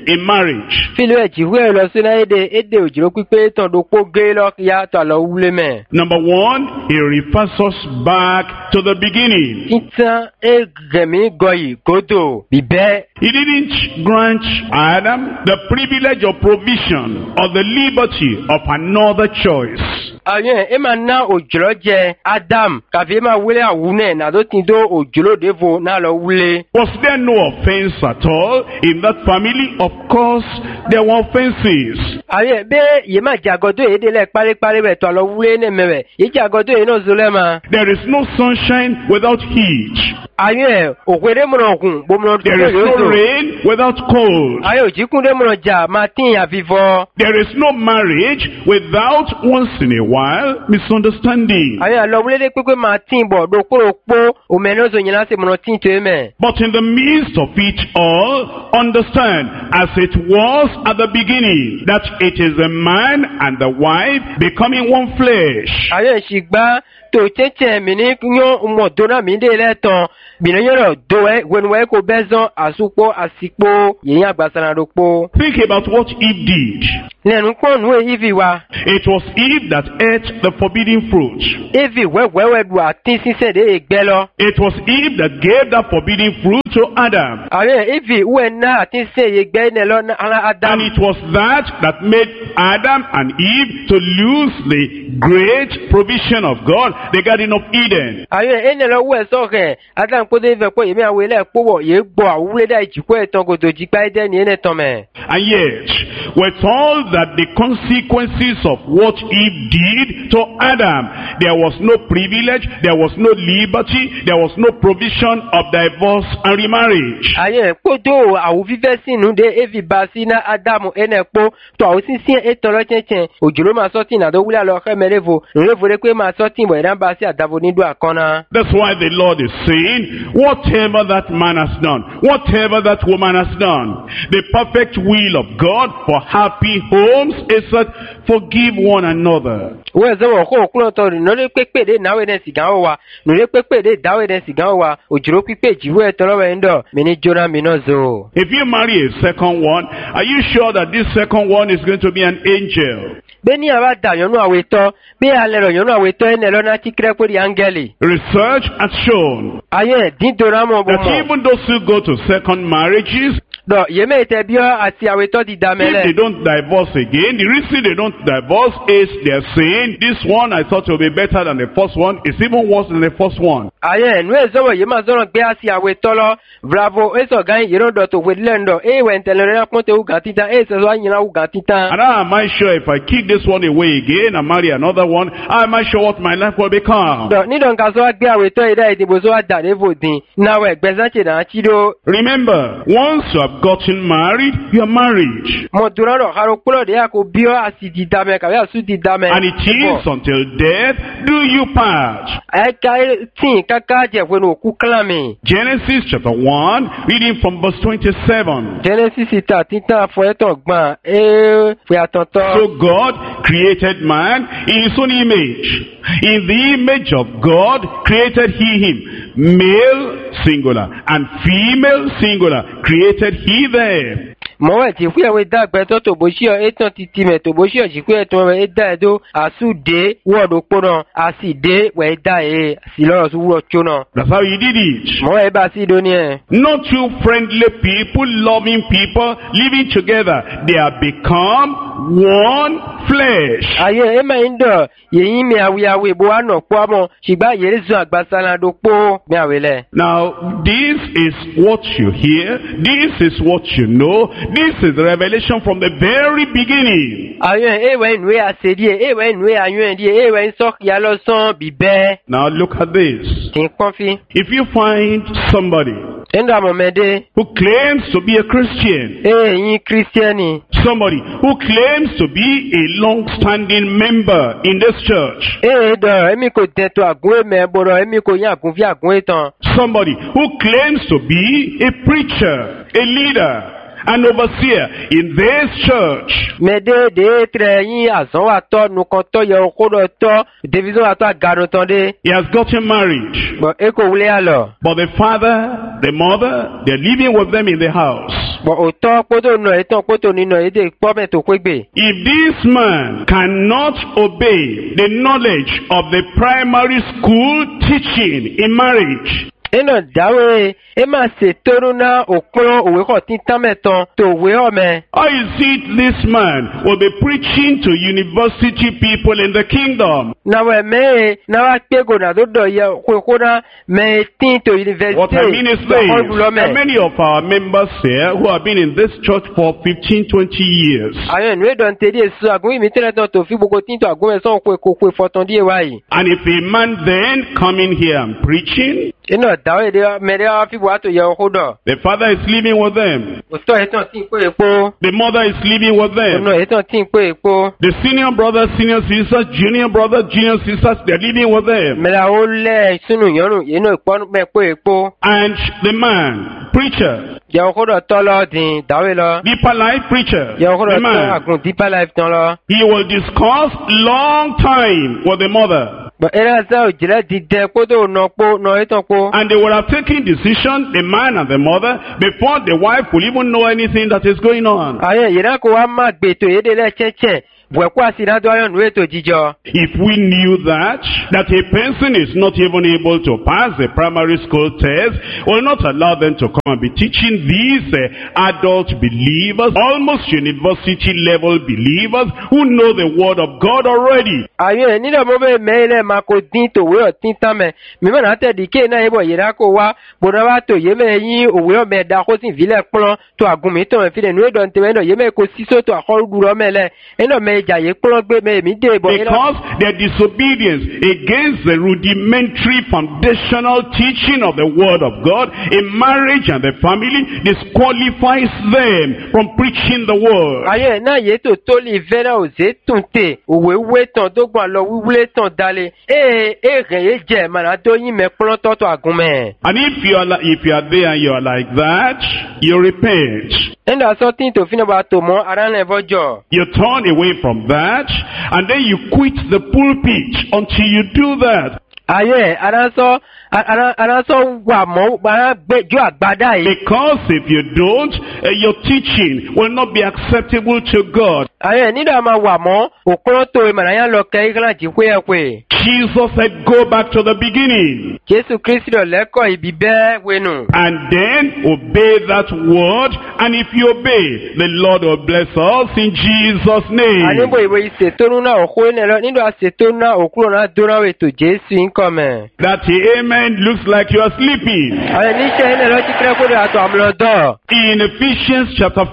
S2: in marriage.
S1: Filo jiwe lo suna ede ojiro pipe ton do po ge lo ya to lo wule me.
S2: Number one, he refers us back to the beginning.
S1: Titan e gemi goyi godo bibe.
S2: He didn't grant Adam the privilege of provision or the liberty of another choice.
S1: Ayen e ma na ojiro je Adam ka fi ma wule awune na do tin do ojiro devo na lo wule.
S2: Was there no offense at all in that family? Of course, there were offenses.
S1: Ayen be ye ma jagodo e de le pare be to lo wule ne mewe. Ye jagodo e no zulema.
S2: There is no sunshine without heat.
S1: Ayen okwere mo kun bo mo
S2: There is no rain without cold.
S1: Ayen ojikunde mo ja matin ya vivo.
S2: There is no marriage without once in a while misunderstanding.
S1: Ayen lo wule de pepe matin bo do koro po o menozo nyina se mo tin to eme.
S2: But in the midst of it all, understand, as it was at the beginning, that it is the man and the wife becoming one flesh.
S1: Ayen shigba to cheche mini nyo mo dona mi de le ton binyo do e wenwe ko bezon asupo asipo yin agbasana do po.
S2: Think about what Eve did.
S1: Lenu ko nu Eve wa.
S2: It was Eve that ate the forbidden fruit.
S1: Eve wewe du atin sise de egbe lo.
S2: It was Eve that gave that forbidden fruit to Adam.
S1: Ayen Eve we na atin se egbe ne lo na Adam.
S2: And it was that made Adam and Eve to lose the great provision of God, the Garden of Eden.
S1: Ayen ene lo we so ke Adam ko de ve ko yemi awele powo ye gbo awule da ijiko eton go doji pa Eden ene ton me.
S2: And yet, with all that the consequences of what Eve did to Adam, there was no privilege, there was no liberty, there was no provision of divorce and remarriage.
S1: Ayen podo awu vive sinu de Eve basina Adam ene po to awu sinsin eton lo chenchen ojuro ma so tin na do wule lo kemelevo levo de pe ma so tin bo idan basi adavo ni do akona.
S2: That's why the Lord is saying, whatever that man has done, whatever that woman has done, the perfect will of God for happy homes is that forgive one another.
S1: Wezo ko okulo to no le pepe de nawe den sigan wa no le pepe de dawe den sigan wa ojuro pipe jiwe to lo we ndo mini jona minozo.
S2: If you marry a second one, are you sure that this second one is going to be an angel?
S1: Beni aba da yonu aweto be alero yonu aweto ene lo na tikre po di angeli.
S2: Research has shown
S1: Ayen din doramo bo
S2: that
S1: mo.
S2: even those who go to second marriages,
S1: Do yeme te bio ati aweto di
S2: if they
S1: damele.
S2: don't divorce again, the reason they don't divorce is they're saying, this one I thought will be better than the first one, it's even worse than the first one.
S1: Ayen no ezo yema zo gbe asi aweto lo bravo eso gan yero do to wedlendo e we ntelere na ponte u gatita e se zo anyina u gatita.
S2: And how am I sure if I kick this one away again and marry another one, how am I sure what my life will become?
S1: Do ni don ka so gbe aweto ida idibo so ada le vodin na we gbezan che na chido.
S2: Remember, once you have gotten married, you are married.
S1: Mo duraro haro kulo de ako bio asi di dame ka asu di dame.
S2: And it is until death do you part.
S1: E ka tin kaka je we no ku klame.
S2: Genesis chapter 1, reading from verse 27.
S1: Genesis ita tinta fo eton gban e fi atonto.
S2: So God created man in his own image. In the image of God created he him. Male singular and female singular created he them.
S1: Mo we ti fi ewe dagbe to to boshio eton titi me to boshio ji ku eton we da edo asu de word oporo asi de we da e si lo su wo chona.
S2: That's how he did it.
S1: Mo e ba si do ni e.
S2: Not two friendly people, loving people, living together. They have become one flesh.
S1: Aye e ma indo yeyin mi awiawe bo ano po mo sigba yerezu agbasala do po mi awele.
S2: Now, this is what you hear. This is what you know. This is revelation from the very beginning.
S1: Aye e we nwe asedi e we nwe ayun di e we so ya lo son bibe.
S2: Now look at this.
S1: Tin konfi.
S2: If you find somebody
S1: Enda mo mede
S2: who claims to be a Christian,
S1: yin Christiani.
S2: somebody who claims to be a long-standing member in this church,
S1: Do emi ko teto agun me boro emi ko yin agun fi agun etan.
S2: somebody who claims to be a preacher, a leader, an overseer in this church,
S1: Mede de tre yin azon wa to nu kan to ye ko do to division wa to agaro ton de.
S2: he has gotten married,
S1: But e ko wule alo.
S2: but the father, the mother, they're living with them in the house.
S1: But òótọ́ kótó nà ètò kótó nínú èdè pọ́mẹ̀ tó pégbè.
S2: If this man cannot obey the knowledge of the primary school teaching in marriage,
S1: Ena dawe ema se toruna okpon owe ko tin tametan to we ome.
S2: how is it this man will be preaching to university people in the kingdom?
S1: Na we me na wa pego na do ya ko na me tin to university.
S2: What I mean is this, there are many of our members here who have been in this church for 15, 20 years.
S1: Ayo nwe don tedi esu agun mi tele ton to fi gbogbo tin to agun me so ko foton die wa yi.
S2: And if a man then coming here and preaching,
S1: Ena dawe de me de wa fi bo ato ye ko do.
S2: the father is living with them,
S1: Oto eton tin pe epo.
S2: the mother is living with them,
S1: No eton tin pe epo.
S2: the senior brothers, senior sisters, junior brothers, junior sisters, they're living with them.
S1: Me la o le sunu yonu ye no ipon me pe epo.
S2: And the man, preacher,
S1: Ye ko do to lo din dawe lo.
S2: deeper life preacher,
S1: Ye ko do
S2: the
S1: to
S2: man,
S1: agun deeper life ton lo.
S2: he will discuss long time with the mother.
S1: But era sa o jire dide kodo no po no eton po.
S2: And they would have taken decision, the man and the mother, before the wife will even know anything that is going on.
S1: Aye yira ko wa ma gbe to yede le cheche. Bwe kwa si na do ayon we to jijo.
S2: If we knew that a person is not even able to pass the primary school test, will not allow them to come and be teaching these adult believers, almost university level believers, who know the word of God already.
S1: Aye ni do mo be mele ma ko din to we o tin tan me. Mi mo na te di ke na ebo yira ko wa bodo wa to ye me yin owe o me da ko sin vile plon to agun mi to me fi de nu do nte me no ye me ko siso to akol duro mele. Eno me jaye plon gbe me mi de bo.
S2: Because their disobedience against the rudimentary foundational teaching of the word of God in marriage and the family disqualifies them from preaching the word.
S1: Aye na ye to li vera o ze tunte owe we ton do gba lo wiwule ton dale ren ye je mana do yin me plon to agun me.
S2: And if you are there and you are like that, you repent.
S1: Enda so tin to fina ba to mo ara le vojo.
S2: You turn away from that, and then you quit the pulpit until you do that.
S1: Aye ara so wa mo ba gbe jo agbada yi.
S2: Because if you don't, your teaching will not be acceptable to God.
S1: Aye ni da ma wa mo okoro to e mana yan lo ke igran ji pe.
S2: Jesus said, go back to the beginning.
S1: Jesu Kristo leko ibi be wenu.
S2: And then obey that word. And if you obey, the Lord will bless us in Jesus' name.
S1: Ani bo iwe ise to na o ko ne lo ni do ase to na okuro na do na we to Jesu income.
S2: That amen looks like you are sleeping.
S1: Aye ni se ne lo ti kre ko do ato amlo do.
S2: In Ephesians chapter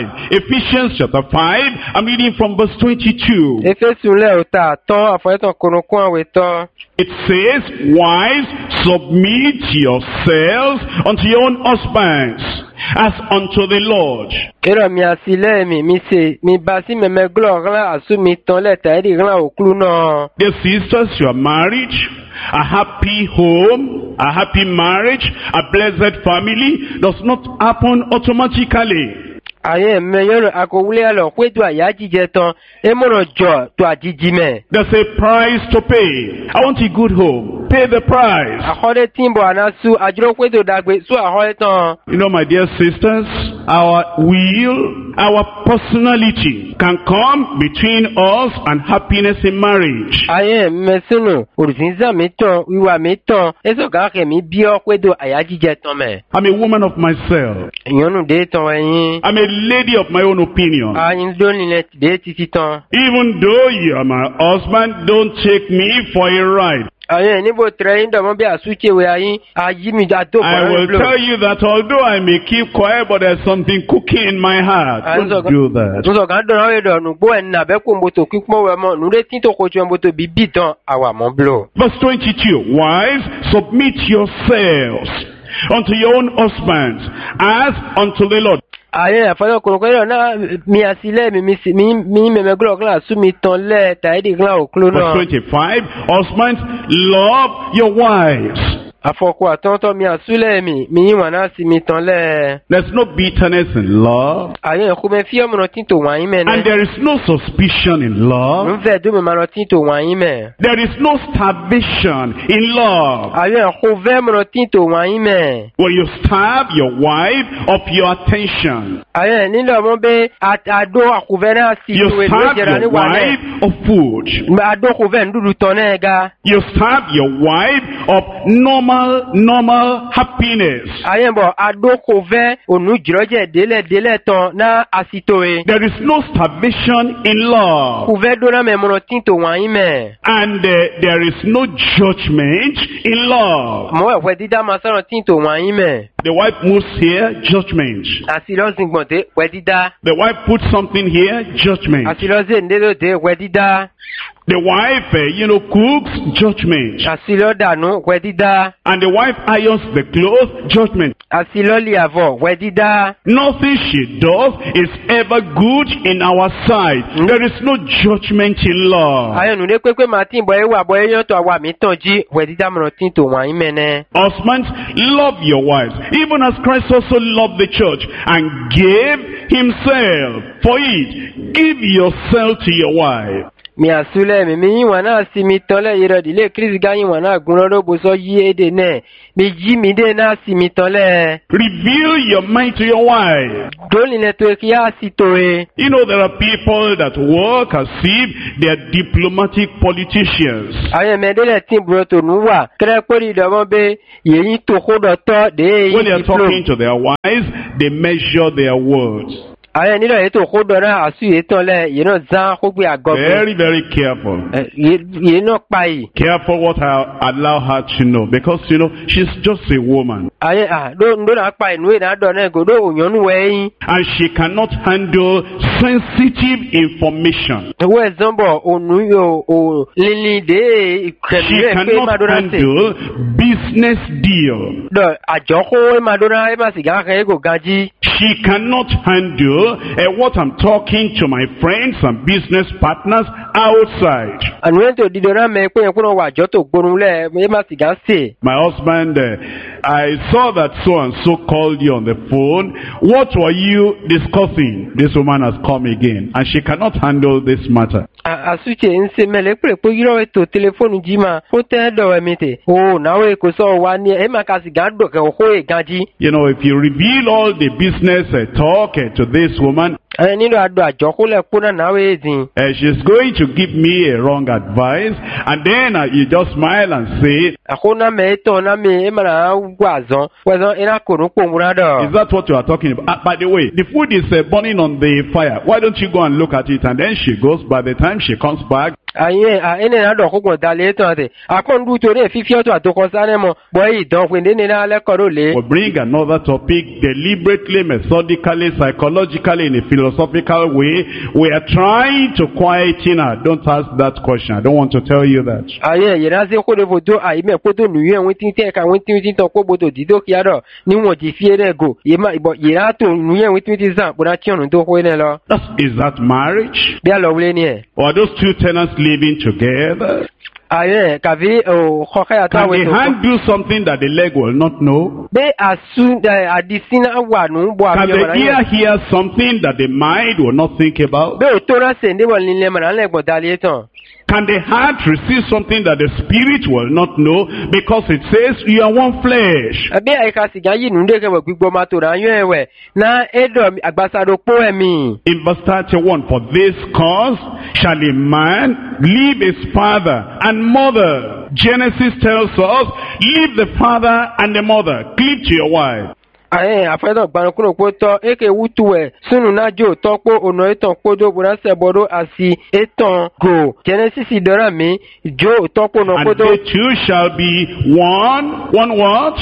S2: 5, I'm reading from verse 22.
S1: Efesu le o ta ton afoyeton korokun awe to.
S2: It says, wives, submit yourselves unto your own husbands, as unto the Lord.
S1: Ero mi asile mi se mi basi me gloire la asu mi ton le ta ri ran oklu no.
S2: Dear sisters, you are married, a happy home, a happy marriage, a blessed family does not happen automatically.
S1: Aye me yoro akowule alo pe to aya jije ton e mo ro jo to ajiji me.
S2: There's a price to pay. I want a good home. Pay the price.
S1: Ahode timbo anasu ajiro pe to dagbe so ahode ton.
S2: You know, my dear sisters, our will, our personality can come between us and happiness in marriage.
S1: Aye me sunu orizinza mi ton wiwa mi ton eso ga ke mi bi o pe to aya jije ton me.
S2: I'm a woman of myself.
S1: Yonu de ton yin.
S2: I'm a lady of my own opinion.
S1: Ayin do ni le de titi ton.
S2: Even though you are my husband, don't take me for a ride.
S1: Aye ni bo train do mo bi asuche we ayin ayi mi da to
S2: I will tell you that although I may keep quiet, but there's something cooking in my heart. Don't do that.
S1: So ga do we do nu bo en na be ko mboto kikmo we mo nu re tin to ko ju mboto bibi ton awa mo blo.
S2: Verse 22, wives, submit yourselves unto your own husbands, as unto the Lord.
S1: Aye afalo ko na mi asile mi me glo gla su mi ton le ta edi gla oklo no.
S2: Verse 25, husbands, love your wives.
S1: Afoko atonto mi asule mi wana si mi tonle.
S2: There's no bitterness in love.
S1: Aye kume fio mo tinto wan ime.
S2: And there is no suspicion in love.
S1: Nve do me ma tinto wan ime.
S2: There is no starvation in love.
S1: Aye kuve mo tinto wan ime.
S2: When you starve your wife of your attention,
S1: Aye nilo mo be ado akuve na si
S2: you starve your wife of food.
S1: Ado kuve ndudu tonega.
S2: You starve your wife of normal happiness.
S1: Aye bo ado kuve onu jiroje dele ton na asitoe.
S2: There is no starvation in love.
S1: Kuve do na me mo tinto wan ime.
S2: And there is no judgment in love.
S1: Mo we dida ma so tinto wan ime.
S2: The wife moves here, judgment.
S1: Asilo zingbonte we dida.
S2: The wife puts something here, judgment.
S1: Asilo ndelo de we dida.
S2: The wife, cooks, judgment.
S1: Asilo danu we dida.
S2: And the wife irons the clothes, judgment.
S1: Asilo liavo we dida.
S2: Nothing she does is ever good in our sight. There is no judgment in love.
S1: Ayo nu de kwekwe Martin boy wa boy yo to awa mi tonji we dida mo tinto wan imene.
S2: Husbands, love your wives, even as Christ also loved the church and gave himself for it. Give yourself to your wife.
S1: Mi asule mi wana si mi tole yero dile Chris ganyi wana gunro bo so yi ede ne mi ji mi de na si mi tole.
S2: Reveal your mind to your wife.
S1: Doli ne to ki asitoe.
S2: You know there are people that work as if they are diplomatic politicians.
S1: Aye me de le tin bro to nuwa kre pori do mo be yeyin to kodo to de
S2: When they are talking to their wives, they measure their words.
S1: Aye nilo eto kodo na asu eton le yeno zan ko gbe agogo.
S2: Very, very careful.
S1: Yeno pai.
S2: Careful what I allow her to know, because she's just a woman.
S1: Aye do na pai nu na do na go do onyonu we.
S2: And she cannot handle sensitive information.
S1: We zombo onu yo o lili de
S2: She cannot handle business deal.
S1: Do ajoko e madona e masiga kan go gaji.
S2: She cannot handle what I'm talking to my friends and business partners outside.
S1: And when to didora me pe kuno wa joto gborunle e masiga se.
S2: My husband, I saw that so and so called you on the phone. What were you discussing? This woman has come again, and she cannot handle this matter.
S1: Asuche nse mele pre po yiro to telephone jima o te do emite. Oh, now e ko so wa ni e makasi ga do ke ho e gaji.
S2: If you reveal all the business talk to this woman,
S1: she's
S2: going to give me a wrong advice, and then you just smile and say, is that what you are talking about? By the way, the food is burning on the fire. Why don't you go and look at it? And then she goes. By the time she comes back,
S1: we'll
S2: bring another topic deliberately, methodically, psychologically, in a philosophical way. We are trying to quieten her. Don't ask that question. I don't want to tell you that. Is that marriage? Or are those two tenants living together? Can they handle something that the leg will not know? Can the ear hear something that the mind will not think about? Can the heart receive something that the spirit will not know, because it says you are one flesh? In verse 31, for this cause shall a man leave his father and mother. Genesis tells us, leave the father and the mother, cleave to your wife.
S1: Afedo gbanukuno poto eke wutuwe sunu najo topo ono eton kodo burase bodo asi eton go Genesis idora mi jo topo no kodo.
S2: And they two shall be one what?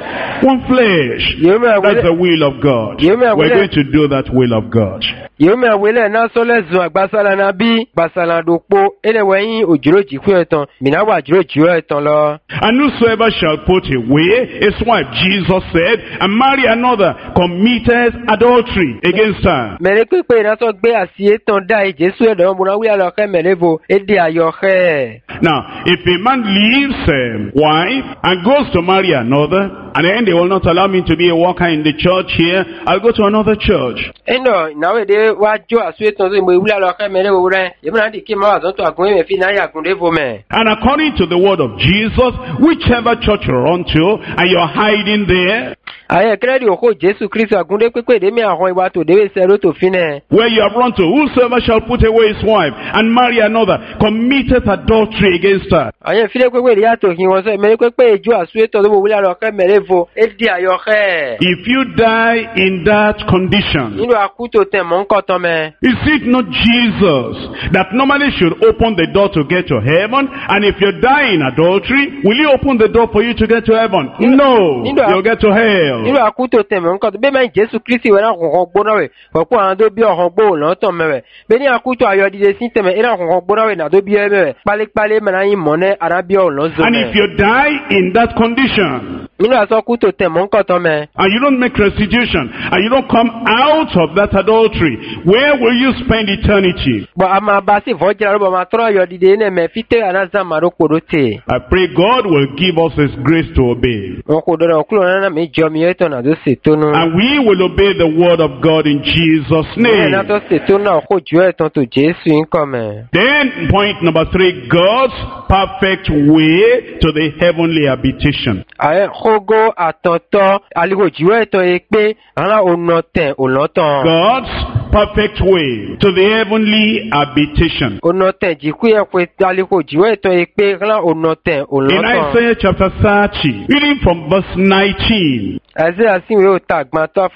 S2: One flesh. That's the will of God. We're going to do that will of God.
S1: Yome awele na sole zun agbasala na bi gbasala dopo eleweyin ojiroji ku etan minawa jiroji etan lo.
S2: And whosoever shall put away his wife, Jesus said, and marry another, committed adultery against her.
S1: Mere pepe na so gbe asiye tan da Jesu edo mo na wi alo ke melevo ede ayo he.
S2: Now, if a man leaves wife and goes to marry another, and then they will not allow me to be a worker in the church here, I'll go to another church.
S1: Eno nawe de wa jo asuye tan so mo wi alo ke melevo re. Yemna di ki ma wa to agun me fi na ya gun levo me.
S2: And according to the word of Jesus, whichever church you're on to, and you're hiding there,
S1: aye kredi oko Jesu Christ agunde pepe de mi ahon iwa to dewe sero to fine.
S2: Where you have run to, whosoever shall put away his wife and marry another, committed adultery against her.
S1: Aye file pepe de ya to hin won so me pepe jo asuye to mo wi alo ke melevo ede ayo he.
S2: If you die in that condition,
S1: Nínú akuto te mo nko to me.
S2: is it not Jesus that normally should open the door to get to heaven? And if you die in adultery, will he open the door for you to get to heaven? No, you'll get to hell.
S1: Nínú akuto te mo nko to be me Jesu Kristi we na kokon gbona we. Popo an do bi ohun gbo lo ton mewe. Be ni akuto ayo dide sin te me ina kokon gbona we na do bi mewe. Pale me na yin mo ne arabi o lo zo me.
S2: And if you die in that condition,
S1: Nínú akuto te mo nko to me.
S2: and you don't make restitution, and you don't come out of that adultery, where will you spend eternity?
S1: Bo ama ba si vojira ro ma tro ayo dide ne me fite anaza maro kodote.
S2: I pray God will give us His grace to obey.
S1: Won ko do okulo na me jo mi eto na do se tonu.
S2: And we will obey the word of God in Jesus' name.
S1: Na to se tonu na ko jo eton to Jesu nko me.
S2: Then, point number 3, God's perfect way to the heavenly habitation.
S1: Aye khogo atoto aligo jiwe eton e pe ara onoten olotan.
S2: God's perfect way to the heavenly habitation.
S1: Onoten jiku e pe aligo jiwe eton e pe ara onoten
S2: In
S1: olotan.
S2: Isaiah chapter 30, reading from verse 19.
S1: Isaiah sin we o tagban to